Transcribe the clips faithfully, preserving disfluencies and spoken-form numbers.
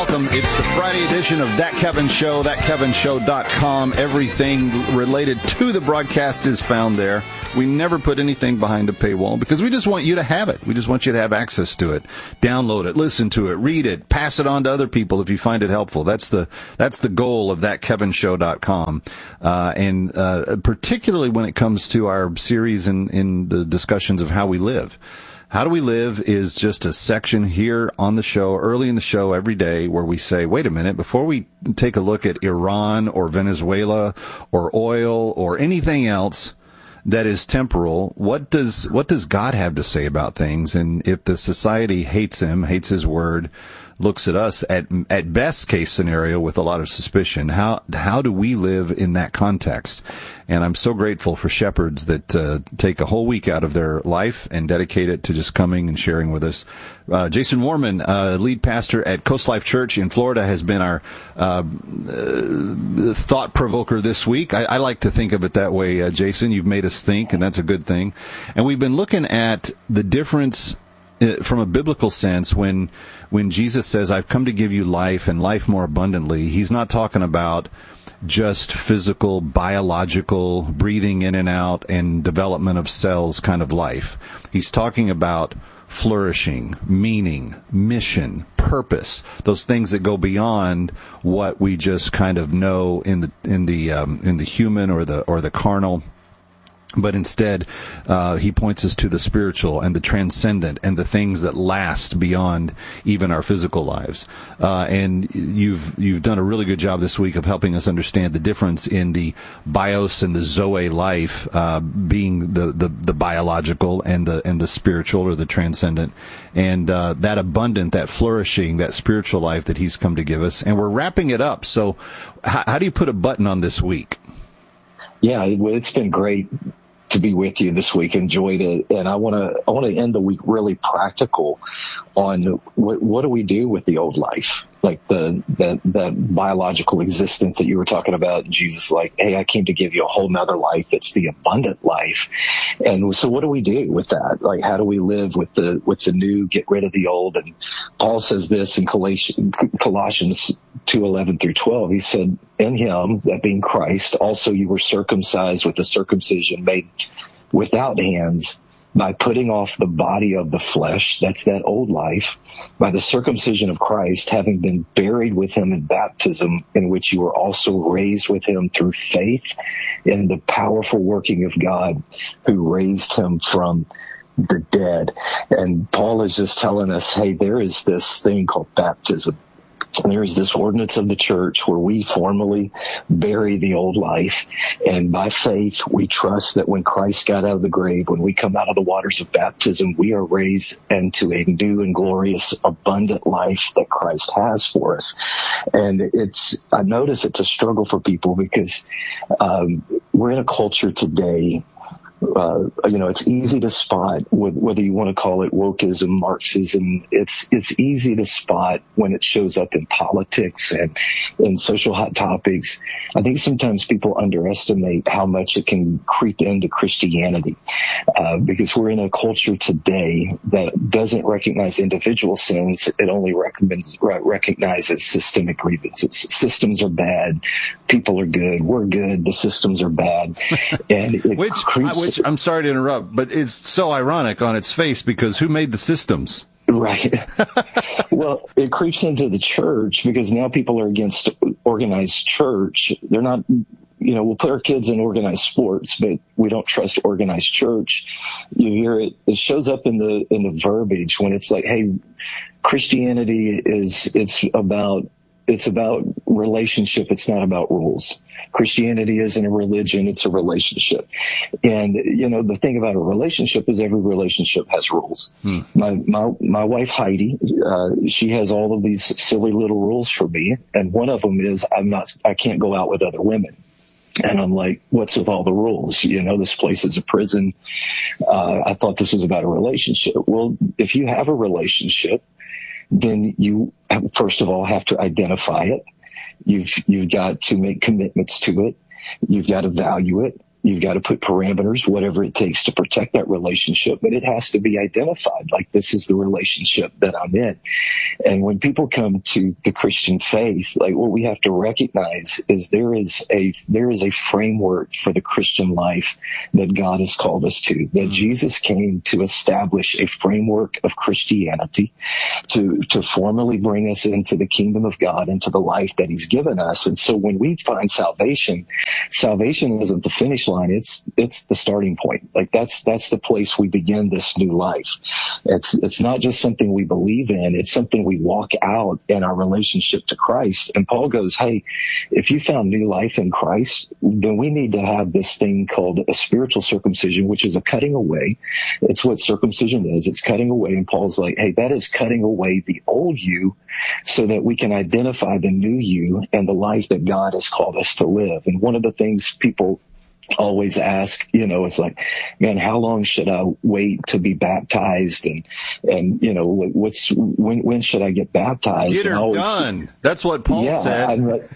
welcome. It's the Friday edition of That Kevin Show, that kevin show dot com. Everything related to the broadcast is found there. We never put anything behind a paywall because we just want you to have it. We just want you to have access to it. Download it, listen to it, read it, pass it on to other people if you find it helpful. That's the that's the goal of that kevin show dot com. Uh, and uh, particularly when it comes to our series in, in the discussions of how we live. How Do We Live is just a section here on the show, early in the show every day, where we say, wait a minute, before we take a look at Iran or Venezuela or oil or anything else that is temporal, what does what does God have to say about things? And if the society hates him, hates his word, looks at us at at best case scenario with a lot of suspicion, how how do we live in that context? And I'm so grateful for shepherds that uh, take a whole week out of their life and dedicate it to just coming and sharing with us. Uh, Jason Warman, uh, lead pastor at Coast Life Church in Florida, has been our uh, uh, thought provoker this week. I, I like to think of it that way, uh, Jason. You've made us think, and that's a good thing. And we've been looking at the difference uh, from a biblical sense when when Jesus says, I've come to give you life and life more abundantly. He's not talking about just physical, biological, breathing in and out and development of cells kind of life. He's talking about flourishing, meaning, mission, purpose, those things that go beyond what we just kind of know in the in the um, in the human or the or the carnal. But instead, uh, he points us to the spiritual and the transcendent and the things that last beyond even our physical lives. Uh, and you've you've done a really good job this week of helping us understand the difference in the bios and the zoe life, uh, being the, the, the biological and the and the spiritual or the transcendent, and uh, that abundant, that flourishing, that spiritual life that he's come to give us. And we're wrapping it up. So, how, how do you put a button on this week? Yeah, it's been great to be with you this week. Enjoyed it. And I want to, I want to end the week really practical on what, what do we do with the old life? Like the, that, that biological existence that you were talking about. Jesus, like, hey, I came to give you a whole nother life. It's the abundant life. And so what do we do with that? Like, how do we live with the, with the new, get rid of the old? And Paul says this in Colossians two eleven through twelve. He said, in him, that being Christ, also you were circumcised with a circumcision made without hands, by putting off the body of the flesh, that's that old life, by the circumcision of Christ, having been buried with him in baptism, in which you were also raised with him through faith in the powerful working of God who raised him from the dead. And Paul is just telling us, hey, there is this thing called baptism. There is this ordinance of the church where we formally bury the old life. And by faith, we trust that when Christ got out of the grave, when we come out of the waters of baptism, we are raised into a new and glorious, abundant life that Christ has for us. And it's, I notice it's a struggle for people because um, we're in a culture today. Uh, you know, it's easy to spot whether you want to call it wokeism, Marxism. It's it's easy to spot when it shows up in politics and in social hot topics. I think sometimes people underestimate how much it can creep into Christianity uh, because we're in a culture today that doesn't recognize individual sins. It only recommends, recognizes systemic grievances. Systems are bad. People are good. We're good. The systems are bad. And it which, creeps. Which, I'm sorry to interrupt, but it's so ironic on its face because who made the systems? Right. Well, it creeps into the church because now people are against organized church. They're not, you know, we'll put our kids in organized sports, but we don't trust organized church. You hear it, it shows up in the, in the verbiage when it's like, hey, Christianity is, it's about, it's about relationship. It's not about rules. Christianity isn't a religion. It's a relationship. And, you know, the thing about a relationship is every relationship has rules. Hmm. My, my, my wife, Heidi, uh, she has all of these silly little rules for me. And one of them is I'm not, I can't go out with other women. And I'm like, what's with all the rules? You know, this place is a prison. Uh, I thought this was about a relationship. Well, if you have a relationship, then you, first of all, have to identify it. You've, you've got to make commitments to it. You've got to value it. You've got to put parameters, whatever it takes to protect that relationship, but it has to be identified. Like, this is the relationship that I'm in. And when people come to the Christian faith, like what we have to recognize is there is a, there is a framework for the Christian life that God has called us to, that mm-hmm. Jesus came to establish a framework of Christianity, to, to formally bring us into the kingdom of God, into the life that he's given us. And so when we find salvation, salvation isn't the finish line. It's, it's the starting point. Like that's, that's the place we begin this new life. It's, it's not just something we believe in. It's something we walk out in our relationship to Christ. And Paul goes, hey, if you found new life in Christ, then we need to have this thing called a spiritual circumcision, which is a cutting away. It's what circumcision is. It's cutting away. And Paul's like, hey, that is cutting away the old you so that we can identify the new you and the life that God has called us to live. And one of the things people always ask, you know, it's like, man, how long should I wait to be baptized? And, and, you know, what's, when, when should I get baptized? Get her always, done. That's what Paul yeah, said.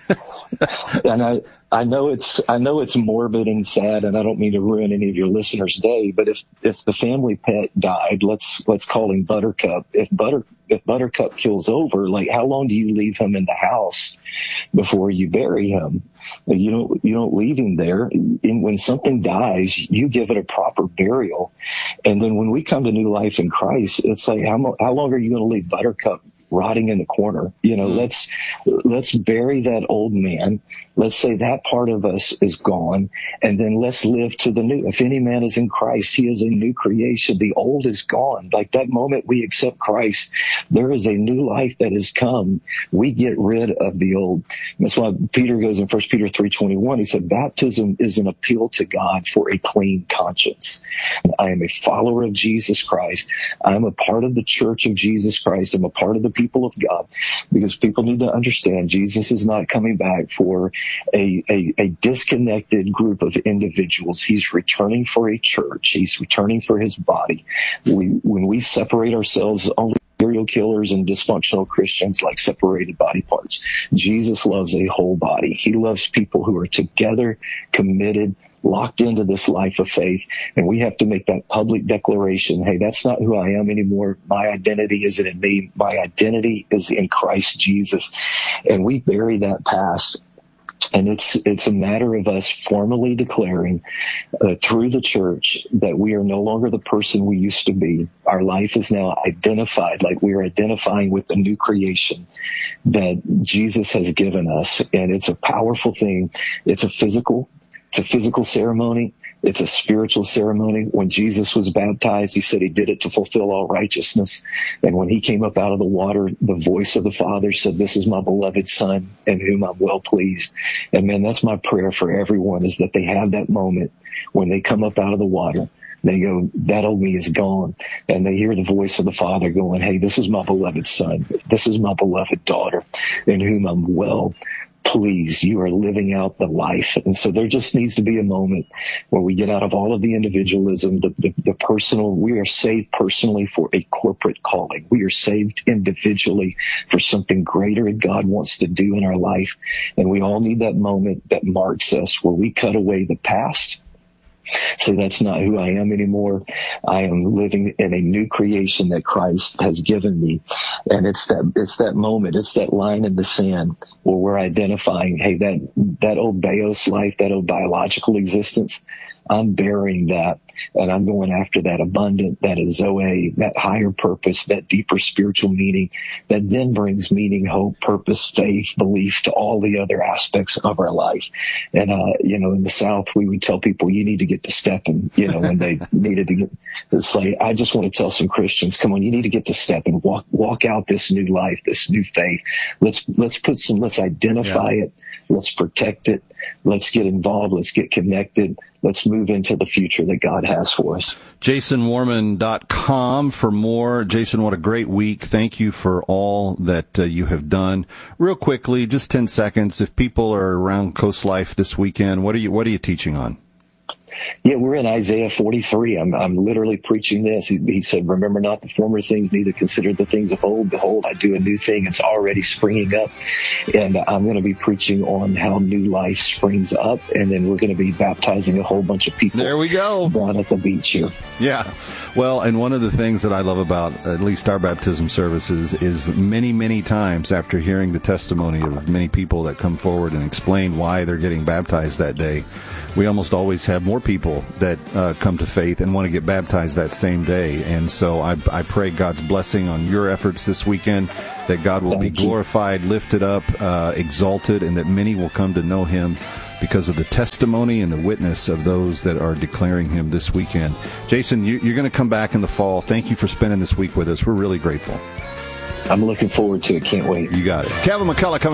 I, and I, I know it's, I know it's morbid and sad, and I don't mean to ruin any of your listeners' day, but if, if the family pet died, let's, let's call him Buttercup. If Butter, if Buttercup kills over, like, how long do you leave him in the house before you bury him? You don't, you don't leave him there. And when something dies, you give it a proper burial. And then when we come to new life in Christ, it's like, how, how long are you going to leave Buttercup rotting in the corner? You know, mm-hmm. let's, let's bury that old man. Let's say that part of us is gone, and then let's live to the new. If any man is in Christ, he is a new creation. The old is gone. Like that moment we accept Christ, there is a new life that has come. We get rid of the old. That's why Peter goes in First Peter three twenty-one. He said, baptism is an appeal to God for a clean conscience. I am a follower of Jesus Christ. I'm a part of the church of Jesus Christ. I'm a part of the people of God, because people need to understand Jesus is not coming back for A, a, a disconnected group of individuals. He's returning for a church. He's returning for his body. We, when we separate ourselves, only serial killers and dysfunctional Christians like separated body parts. Jesus loves a whole body. He loves people who are together, committed, locked into this life of faith. And we have to make that public declaration. Hey, that's not who I am anymore. My identity isn't in me. My identity is in Christ Jesus. And we bury that past. And it's, it's a matter of us formally declaring uh, through the church that we are no longer the person we used to be. Our life is now identified, like we are identifying with the new creation that Jesus has given us. And it's a powerful thing. It's a physical, it's a physical ceremony. It's a spiritual ceremony. When Jesus was baptized, he said he did it to fulfill all righteousness. And when he came up out of the water, the voice of the Father said, this is my beloved Son in whom I'm well pleased. And man, that's my prayer for everyone, is that they have that moment when they come up out of the water. They go, that old me is gone. And they hear the voice of the Father going, hey, this is my beloved Son. This is my beloved daughter in whom I'm well pleased. You are living out the life. And so there just needs to be a moment where we get out of all of the individualism, the, the, the personal. We are saved personally for a corporate calling. We are saved individually for something greater that God wants to do in our life. And we all need that moment that marks us, where we cut away the past. So that's not who I am anymore. I am living in a new creation that Christ has given me. And it's that, it's that moment. It's that line in the sand where we're identifying, hey, that, that old bios life, that old biological existence, I'm burying that. And I'm going after that abundant, that is Zoe, that higher purpose, that deeper spiritual meaning that then brings meaning, hope, purpose, faith, belief to all the other aspects of our life. And, uh, you know, in the South, we would tell people, you need to get to stepping, you know, when they needed to get, it's like, I just want to tell some Christians, come on, you need to get to stepping, walk, walk out this new life, this new faith. Let's, let's put some, let's identify yeah. it. Let's protect it. Let's get involved. Let's get connected. Let's move into the future that God has for us. Jason Warman dot com for more. Jason, what a great week. Thank you for all that uh, you have done. Real quickly, just ten seconds. If people are around Coast Life this weekend, what are you, what are you teaching on? Yeah, we're in Isaiah forty-three. I'm I'm literally preaching this. He, he said, "Remember not the former things, neither consider the things of old. Behold, I do a new thing. It's already springing up." And I'm going to be preaching on how new life springs up, and then we're going to be baptizing a whole bunch of people. There we go. Down at the beach here. Yeah. Well, and one of the things that I love about at least our baptism services is many, many times after hearing the testimony of many people that come forward and explain why they're getting baptized that day, we almost always have more people that uh, come to faith and want to get baptized that same day. And so I, I pray God's blessing on your efforts this weekend, that God will Thank be glorified, you. lifted up, uh, exalted, and that many will come to know him because of the testimony and the witness of those that are declaring him this weekend. Jason, you, you're going to come back in the fall. Thank you for spending this week with us. We're really grateful. I'm looking forward to it. Can't wait. You got it. Kevin McCullough coming